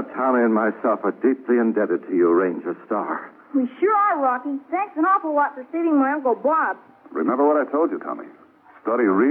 Tommy and myself are deeply indebted to you, Ranger Star. We sure are, Rocky. Thanks an awful lot for saving my Uncle Bob. Remember what I told you, Tommy. Study